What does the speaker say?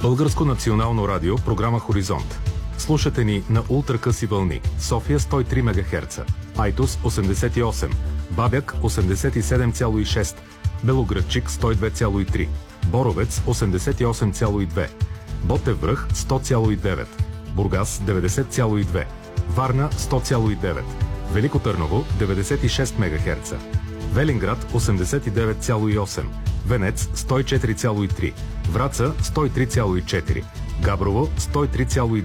Българско национално радио, програма Хоризонт. Слушате ни на ултракъси вълни. София 103 МГц, Айтос 88, Бабяк 87,6, Белоградчик 102,3, Боровец 88,2, Ботев връх 100,9, Бургас 90,2, Варна 100,9, Велико Търново 96 МГц, Велинград 89,8, Венец 104,3, Враца 103,4, Габрово 103,2,